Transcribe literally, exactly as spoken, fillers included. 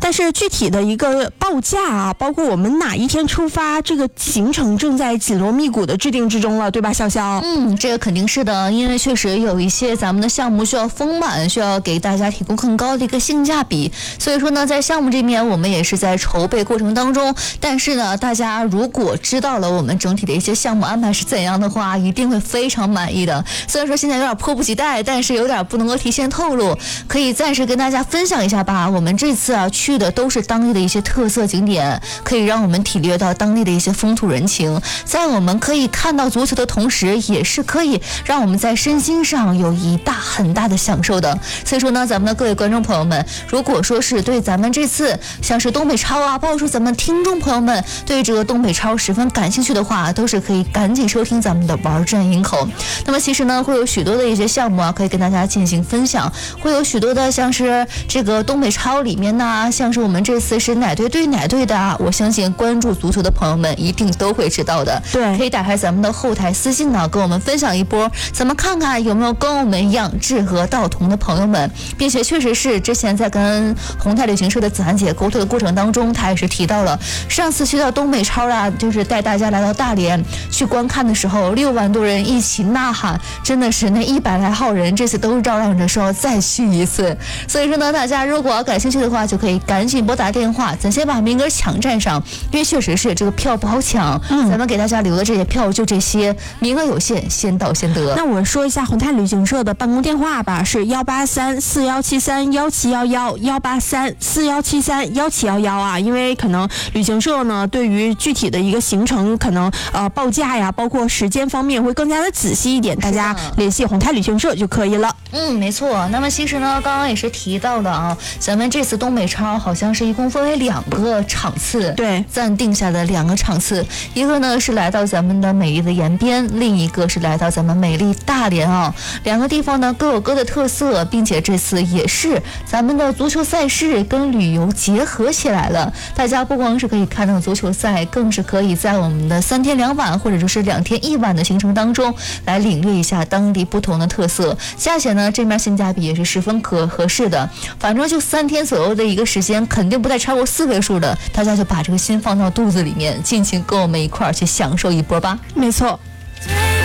但是具体的一个报价啊，包括我们哪一天出发，这个行程正在紧锣密鼓的制定之中了，对吧，潇潇？ 嗯，这个肯定是的，因为确实有一些咱们的项目需要丰满，需要给大家提供更高的一个性价比，所以说呢，在项目这边我们也是在筹备过程当中。但是呢，大家如果知道了我们整体的一些项目安排是怎样的话，一定会非常满意的。虽然说现在有点迫不及待，但是有点不能够提前透露，可以暂时跟大家分享一下吧。我们这次啊去的都是当地的一些特色景点，可以让我们体略到当地的一些风土人情，在我们可以看到足球的同时，也是可以让我们在身心上有一大很大的享受的。所以说呢，咱们的各位观众朋友们，如果说是对咱们这次像是东北超啊，包括说咱们听众朋友们对这个东北超十分感兴趣的话，都是可以赶紧收听咱们的玩转营口。那么其实呢，会有许多的一些项目啊，可以跟大家进行分享，会有许多的像是这个东北超里面呢，像是我们这次是哪队对哪队的啊，我相信关注足球的朋友们一定都会知道的。 对， 可以打开咱们的后台私信呢，跟我们分享一波，咱们看看有没有跟我们一样志合道同的朋友们，并且确实是之前在跟宏泰旅行社的子涵姐沟通的过程当中，她也是提到了上次去到东北超啊，就是带大家来到大连去观看的时候，六万多人一起呐喊，真的是那一百来号人这次都嚷嚷着说再去一次。所以说呢，大家如果感兴趣的话，就可以赶紧拨打电话，咱先把名额抢占上，因为确实是这个票不好抢，嗯，咱们给大家留的这些票就这些，名额有限，先到先得。 那我说一下宏泰旅行社的办公电话吧，是幺八三四幺七三幺七幺幺幺八三四幺七三幺七幺幺啊，因为可能旅行社呢对于具体的一个行程可能呃报价呀，包括时间方面会更加的仔细一点，大家联系宏泰旅行社就可以了。 嗯，没错。那么其实呢，刚刚也是提到了啊，咱们这次东北超好像是一共分为两个场次， 对， 暂定下的两个场次，一个呢是来到咱们的美丽的延边，另一个是来到咱们美丽大连啊。两个地方呢各有各的特色，并且这次也是咱们的足球赛事跟旅游结合起来了。大家不光是可以看到足球赛，更是可以在我们的三天两晚或者说是两天一晚的行程当中来领略一下当地不同的特色。价钱呢这面性价比也是十分可合适的，反正就三天左右的一个时间，肯定不带超过四位数的，大家就把这个心放到肚子里面，尽情跟我们一块儿去享受一波吧。 没错。